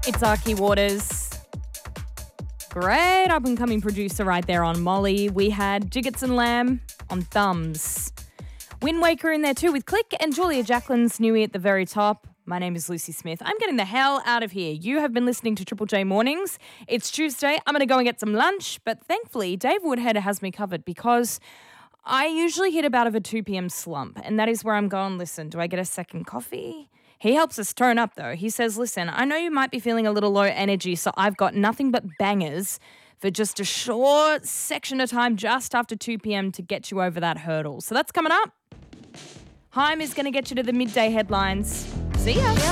It's Archie Waters. Great up-and-coming producer right there on Molly. We had Jiggets and Lamb on Thumbs. Wind Waker in there too with Click and Julia Jacqueline's Newie at the very top. My name is Lucy Smith. I'm getting the hell out of here. You have been listening to Triple J Mornings. It's Tuesday. I'm going to go and get some lunch, but thankfully Dave Woodhead has me covered because I usually hit about of a 2 p.m. slump, and that is where I'm going, listen, do I get a second coffee? He helps us turn up, though. He says, listen, I know you might be feeling a little low energy, so I've got nothing but bangers for just a short section of time just after 2 p.m. to get you over that hurdle. So that's coming up. Haim is going to get you to the midday headlines. See ya.